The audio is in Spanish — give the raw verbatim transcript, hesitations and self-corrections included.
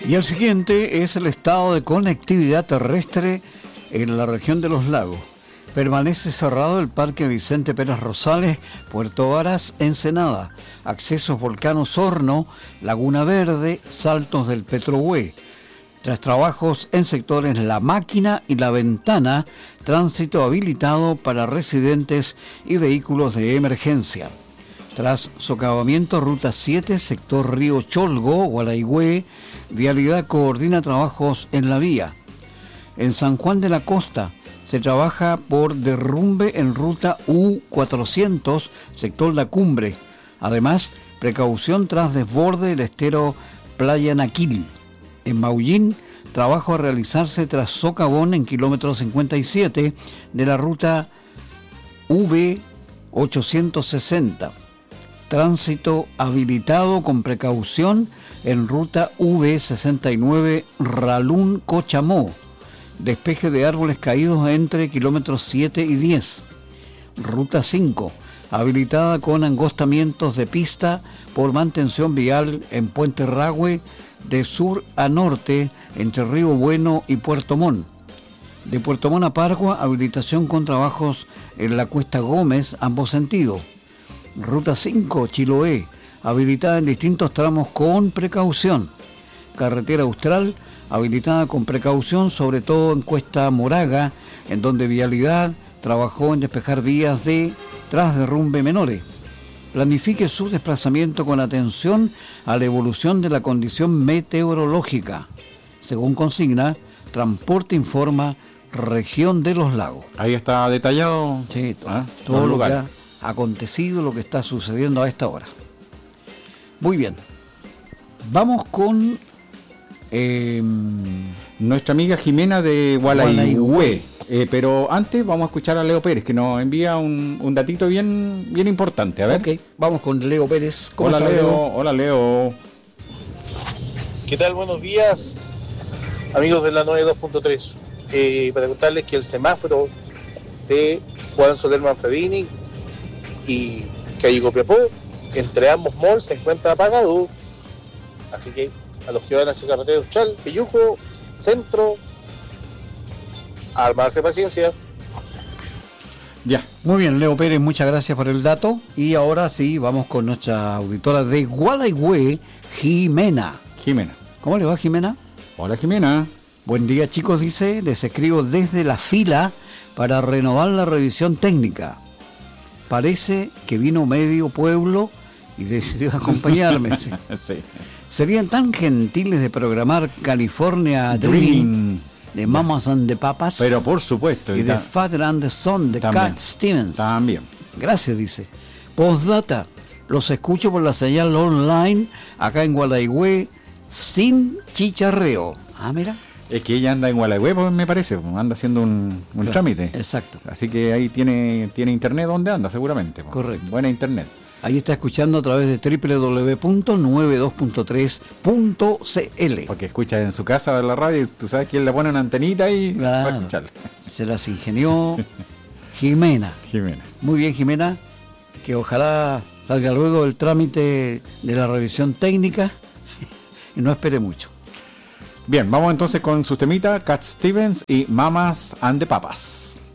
Y el siguiente es el estado de conectividad terrestre en la región de los lagos. Permanece cerrado el Parque Vicente Pérez Rosales, Puerto Varas, Ensenada. Accesos Volcán Osorno, Laguna Verde, Saltos del Petrohue. Tras trabajos en sectores La Máquina y La Ventana, tránsito habilitado para residentes y vehículos de emergencia. Tras socavamiento Ruta siete, sector Río Cholgo, Gualaigüe, Vialidad coordina trabajos en la vía. En San Juan de la Costa se trabaja por derrumbe en Ruta U cuatrocientos, sector La Cumbre. Además, precaución tras desborde del estero Playa Naquil. En Maullín, trabajo a realizarse tras socavón en kilómetro cincuenta y siete de la ruta V ochocientos sesenta. Tránsito habilitado con precaución en ruta V sesenta y nueve Ralún-Cochamó. Despeje de árboles caídos entre kilómetros siete y diez. Ruta cinco, habilitada con angostamientos de pista por mantención vial en Puente Rahue de sur a norte entre Río Bueno y Puerto Montt. De Puerto Montt a Pargua, habilitación con trabajos en la Cuesta Gómez, ambos sentidos. Ruta cinco, Chiloé, habilitada en distintos tramos con precaución. Carretera Austral, habilitada con precaución, sobre todo en Cuesta Moraga, en donde Vialidad trabajó en despejar vías de tras derrumbe menores. Planifique su desplazamiento con atención a la evolución de la condición meteorológica. Según consigna, Transporte informa, Región de los Lagos. Ahí está detallado. Sí, todo, ¿eh? todo lo que ha acontecido, lo que está sucediendo a esta hora. Muy bien. Vamos con eh, nuestra amiga Jimena de Gualaigüe. Eh, pero antes vamos a escuchar a Leo Pérez, que nos envía un, un datito bien, bien importante. A ver. Ok, vamos con Leo Pérez. ¿Cómo Hola, está, Leo? Leo. Hola, Leo. ¿Qué tal? Buenos días, amigos de la noventa y dos punto tres. Eh, para contarles que el semáforo de Juan Soler Manfredini y Calle Copiapó, entre ambos malls, se encuentra apagado. Así que a los que van hacia Carretera Austral, Peyujo, Centro, a armarse paciencia. Ya. Muy bien, Leo Pérez, muchas gracias por el dato. Y ahora sí, vamos con nuestra auditora de Gualaigüe, Jimena. Jimena. ¿Cómo le va, Jimena? Hola, Jimena. Buen día, chicos, dice, les escribo desde la fila para renovar la revisión técnica. Parece que vino medio pueblo y decidió acompañarme. Sí. Sí. Serían tan gentiles de programar California Dreaming de Mamas and the Papas. Pero por supuesto. Y, y de Father and the Son de Cat Stevens. También. Gracias, dice. Postdata, los escucho por la señal online acá en Gualaigüe sin chicharreo. Ah, mira. Es que ella anda en Gualaigüe, pues, me parece, anda haciendo un, un claro, trámite. Exacto. Así que ahí tiene, tiene internet donde anda, seguramente. Pues. Correcto. Buena internet. Ahí está escuchando a través de doble u doble u doble u punto noventa y dos punto tres punto c l. Porque escucha en su casa la radio y tú sabes que él le pone una antenita y claro, va a escucharla. Se las ingenió Jimena. Jimena. Muy bien, Jimena. Que ojalá salga luego el trámite de la revisión técnica y no espere mucho. Bien, vamos entonces con sus temitas, Cat Stevens y Mamas and the Papas.